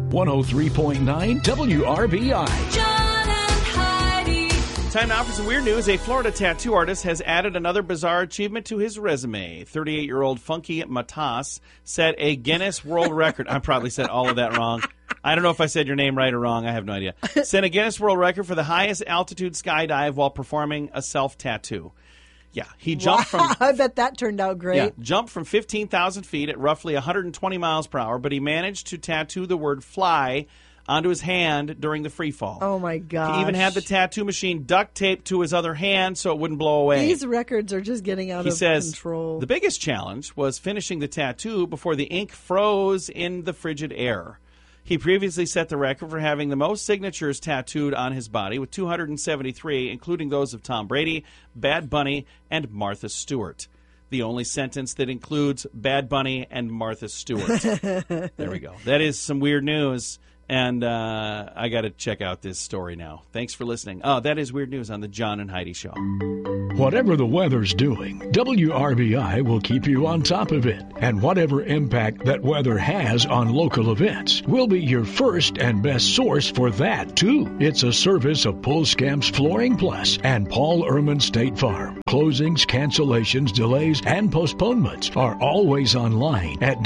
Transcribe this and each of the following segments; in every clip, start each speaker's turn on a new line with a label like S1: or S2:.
S1: 103.9 WRBI.
S2: John and Heidi.
S3: Time now for some weird news. A Florida tattoo artist has added another bizarre achievement to his resume. 38-year-old Funky Matas set a Guinness World Record. I probably said all of that wrong. I don't know if I said your name right or wrong. I have no idea. Set a Guinness World Record for the highest altitude skydive while performing a self-tattoo. Yeah, he jumped from...
S4: I bet that turned out great.
S3: Yeah, jumped from 15,000 feet at roughly 120 miles per hour, but he managed to tattoo the word fly onto his hand during the free fall.
S4: Oh, my gosh.
S3: He even had the tattoo machine duct taped to his other hand so it wouldn't blow away.
S4: These records are just getting out
S3: He
S4: of
S3: says
S4: control.
S3: the biggest challenge was finishing the tattoo before the ink froze in the frigid air. He previously set the record for having the most signatures tattooed on his body, with 273, including those of Tom Brady, Bad Bunny, and Martha Stewart. The only sentence that includes Bad Bunny and Martha Stewart. There we go. That is some weird news, and I got to check out this story now. Thanks for listening. Oh, that is weird news on the John and Heidi Show.
S1: Whatever the weather's doing, WRBI will keep you on top of it. And whatever impact that weather has on local events, we'll be your first and best source for that, too. It's a service of Pulskamps Flooring Plus and Paul Ehrman State Farm. Closings, cancellations, delays, and postponements are always online at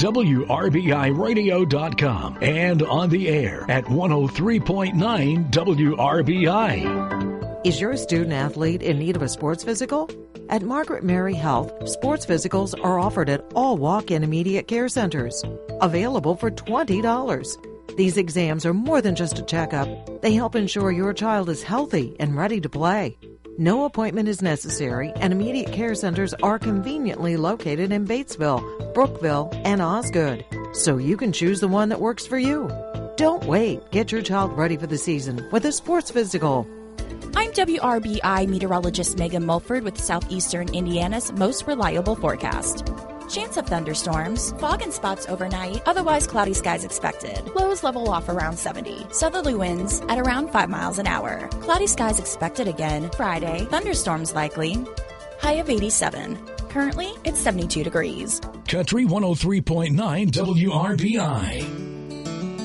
S1: WRBIRadio.com and on the air at 103.9 WRBI.
S5: Is your student athlete in need of a sports physical? At Margaret Mary Health, sports physicals are offered at all walk-in immediate care centers, available for $20. These exams are more than just a checkup. They help ensure your child is healthy and ready to play. No appointment is necessary, and immediate care centers are conveniently located in Batesville, Brookville, and Osgood, so you can choose the one that works for you. Don't wait. Get your child ready for the season with a sports physical.
S6: I'm WRBI meteorologist Megan Mulford with Southeastern Indiana's most reliable forecast. Chance of thunderstorms, fog and spots overnight, otherwise cloudy skies expected. Lows level off around 70. Southerly winds at around 5 miles an hour. Cloudy skies expected again Friday. Thunderstorms likely. High of 87. Currently, it's 72 degrees.
S1: Country 103.9 WRBI.